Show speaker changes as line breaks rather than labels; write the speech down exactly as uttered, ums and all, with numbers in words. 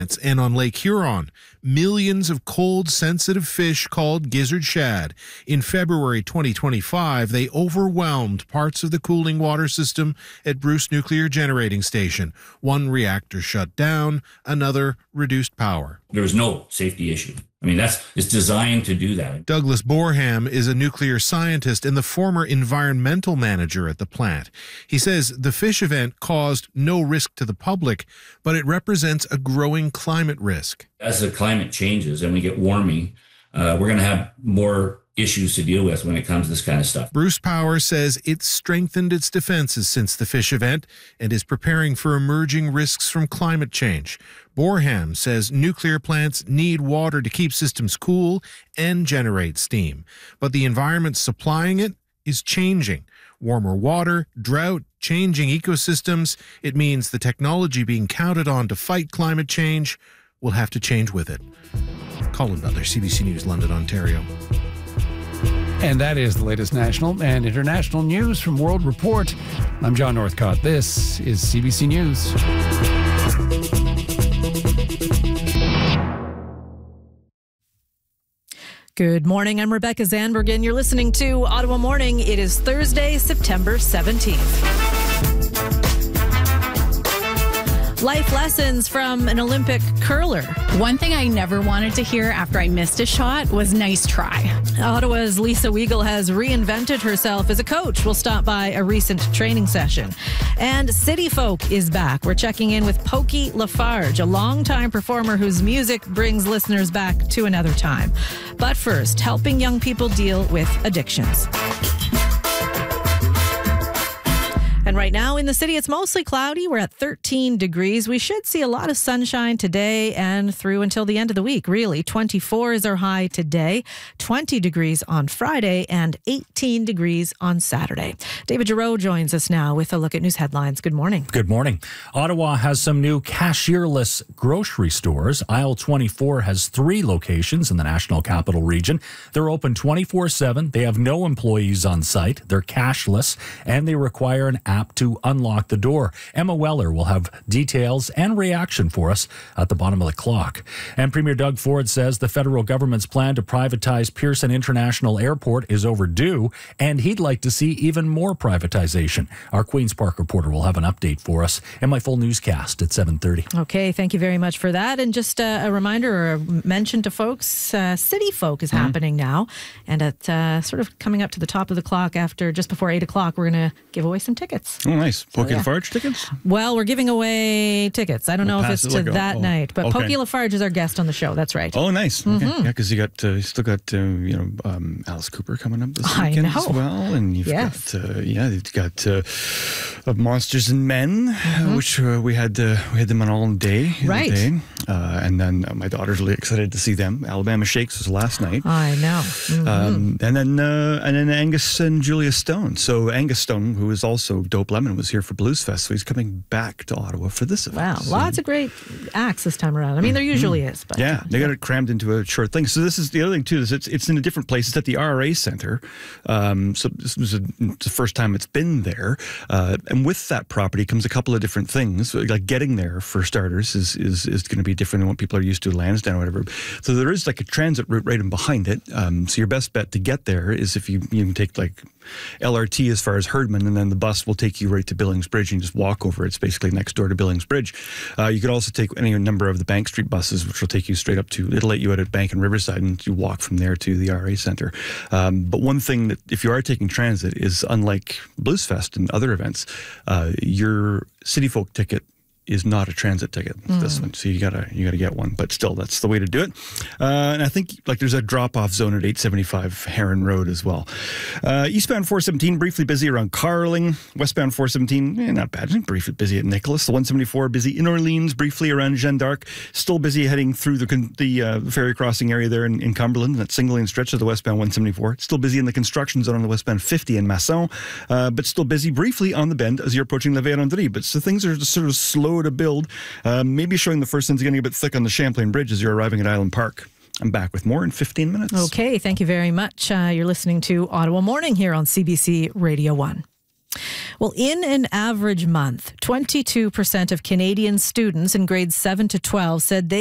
and on Lake Huron, millions of cold-sensitive fish called gizzard shad. In February twenty twenty-five, they overwhelmed parts of the cooling water system at Bruce Nuclear Generating Station. One reactor shut down, another reduced power.
There was no safety issue. I mean, that's it's designed to do that.
Douglas Borham is a nuclear scientist and the former environmental manager at the plant. He says the fish event caused no risk to the public, but it represents a growing climate risk.
As the climate changes and we get warming, uh, we're going to have more issues to deal with when it comes to this kind of stuff.
Bruce Power says it's strengthened its defenses since the fish event and is preparing for emerging risks from climate change. Borham says nuclear plants need water to keep systems cool and generate steam. But the environment supplying it is changing. Warmer water, drought, changing ecosystems. It means the technology being counted on to fight climate change will have to change with it. Colin Butler, C B C News, London, Ontario.
And that is the latest national and international news from World Report. I'm John Northcott. This is C B C News.
Good morning. I'm Rebecca Zandberg, and you're listening to Ottawa Morning. It is Thursday, September seventeenth. Life lessons from an Olympic curler.
One thing I never wanted to hear after I missed a shot was nice try.
Ottawa's Lisa Weigel has reinvented herself as a coach. We'll stop by a recent training session. And City Folk is back. We're checking in with Pokey Lafarge, a longtime performer whose music brings listeners back to another time. But first, helping young people deal with addictions. And right now in the city, it's mostly cloudy. We're at thirteen degrees. We should see a lot of sunshine today and through until the end of the week, really. twenty-four is our high today, twenty degrees on Friday, and eighteen degrees on Saturday. David Giroux joins us now with a look at news headlines. Good morning.
Good morning. Ottawa has some new cashierless grocery stores. Aisle twenty-four has three locations in the National Capital Region. They're open twenty-four seven. They have no employees on site. They're cashless, and they require an app to unlock the door. Emma Weller will have details and reaction for us at the bottom of the clock. And Premier Doug Ford says the federal government's plan to privatize Pearson International Airport is overdue, and he'd like to see even more privatization. Our Queen's Park reporter will have an update for us in my full newscast at seven thirty.
Okay, thank you very much for that. And just uh, a reminder or a mention to folks, uh, City Folk is mm-hmm. happening now. And at uh, sort of coming up to the top of the clock after just before eight o'clock, we're going to give away some tickets.
Oh, nice. Pokey
so, yeah.
Lafarge tickets?
Well, we're giving away tickets. I don't
we'll
know if it's to like, that oh, night, but okay. Pokey Lafarge is our guest on the show. That's right.
Oh, nice.
Mm-hmm.
Okay. Yeah, because you got, uh, you still got, uh, you know, um, Alice Cooper coming up this weekend
I know.
as well. And you've
yes.
got, uh, yeah, you've got uh, uh, Monsters and Men, mm-hmm. uh, which uh, we had uh, we had them on all day.
Right.
Day. Uh, and then uh, my daughter's really excited to see them. Alabama Shakes was last night.
I know. Mm-hmm.
Um, and then uh, and then Angus and Julia Stone. So Angus Stone, who is also Dope Lemon, was here for Blues Fest, so he's coming back to Ottawa for this event.
Wow,
so,
lots of great acts this time around. I mean, there usually is, but
yeah, they got it crammed into a short thing. So this is the other thing too. Is it's it's in a different place. It's at the R R A Centre. Um, so this was a, the first time it's been there, uh, and with that property comes a couple of different things. Like getting there, for starters, is is is going to be different than what people are used to, Lansdowne or whatever. So there is like a transit route right in behind it. Um, so your best bet to get there is if you you can take like L R T as far as Herdman, and then the bus will take you right to Billings Bridge, and you just walk over. It's basically next door to Billings Bridge. Uh, you could also take any number of the Bank Street buses, which will take you straight up to, it'll let you out at Bank and Riverside, and you walk from there to the R A Centre. Um, but one thing that, if you are taking transit, is unlike Blues Fest and other events, uh, your City Folk ticket is not a transit ticket.
Mm.
This one, so you gotta you gotta get one. But still, that's the way to do it. Uh, and I think like there's a drop off zone at eight seventy-five Heron Road as well. Uh, eastbound four seventeen briefly busy around Carling. Westbound four seventeen, eh, not bad. Briefly busy at Nicholas. The one seventy-four busy in Orleans. Briefly around Jeanne d'Arc. Still busy heading through the the uh, ferry crossing area there in, in Cumberland. That single lane stretch of the westbound one seventy-four. Still busy in the construction zone on the westbound fifty in Masson. Uh, but still busy briefly on the bend as you're approaching La Vérendrye. But so things are just sort of slow to build. Uh, maybe showing the first signs getting a bit thick on the Champlain Bridge as you're arriving at Island Park. I'm back with more in fifteen minutes.
Okay, thank you very much. Uh, you're listening to Ottawa Morning here on C B C Radio one. Well, in an average month, twenty-two percent of Canadian students in grades seven to twelve said they